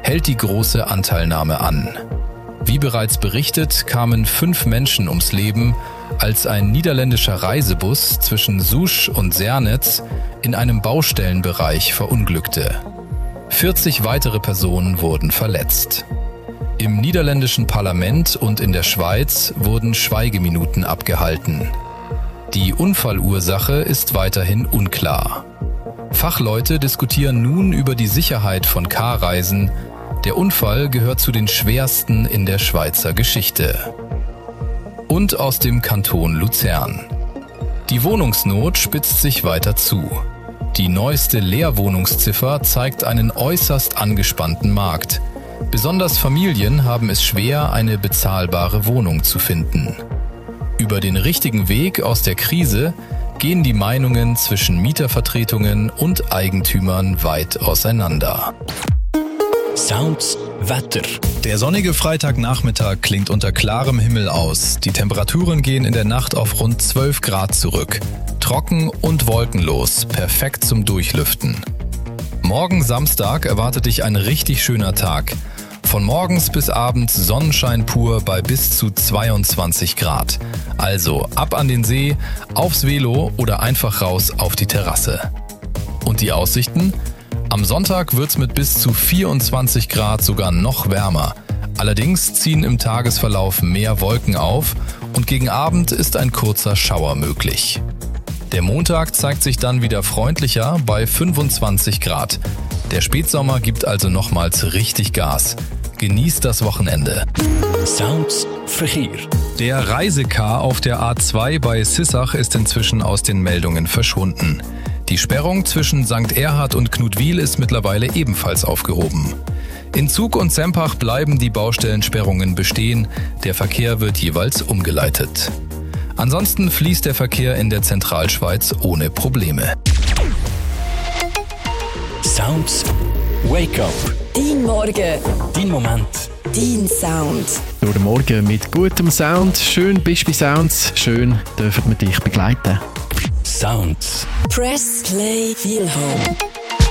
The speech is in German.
hält die große Anteilnahme an. Wie bereits berichtet, kamen 5 Menschen ums Leben, als ein niederländischer Reisebus zwischen Soest und Zernez in einem Baustellenbereich verunglückte. 40 weitere Personen wurden verletzt. Im niederländischen Parlament und in der Schweiz wurden Schweigeminuten abgehalten. Die Unfallursache ist weiterhin unklar. Fachleute diskutieren nun über die Sicherheit von K-Reisen. Der Unfall gehört zu den schwersten in der Schweizer Geschichte. Und aus dem Kanton Luzern. Die Wohnungsnot spitzt sich weiter zu. Die neueste Leerwohnungsziffer zeigt einen äußerst angespannten Markt. Besonders Familien haben es schwer, eine bezahlbare Wohnung zu finden. Über den richtigen Weg aus der Krise gehen die Meinungen zwischen Mietervertretungen und Eigentümern weit auseinander. Sounds Wetter. Der sonnige Freitagnachmittag klingt unter klarem Himmel aus. Die Temperaturen gehen in der Nacht auf rund 12 Grad zurück. Trocken und wolkenlos, perfekt zum Durchlüften. Morgen Samstag erwartet dich ein richtig schöner Tag. Von morgens bis abends Sonnenschein pur bei bis zu 22 Grad. Also ab an den See, aufs Velo oder einfach raus auf die Terrasse. Und die Aussichten? Am Sonntag wird's mit bis zu 24 Grad sogar noch wärmer. Allerdings ziehen im Tagesverlauf mehr Wolken auf und gegen Abend ist ein kurzer Schauer möglich. Der Montag zeigt sich dann wieder freundlicher bei 25 Grad. Der Spätsommer gibt also nochmals richtig Gas. Genießt das Wochenende. Sounds Verkehr. Der Reisekar auf der A2 bei Sissach ist inzwischen aus den Meldungen verschwunden. Die Sperrung zwischen St. Erhard und Knutwil ist mittlerweile ebenfalls aufgehoben. In Zug und Sempach bleiben die Baustellensperrungen bestehen. Der Verkehr wird jeweils umgeleitet. Ansonsten fließt der Verkehr in der Zentralschweiz ohne Probleme. Sounds Wake Up. Dein Morgen. Dein Moment. Dein Sound. Durch den Morgen mit gutem Sound. Schön bist du bei Sounds. Schön dürfen wir dich begleiten. Sounds. Press Play Feel Home.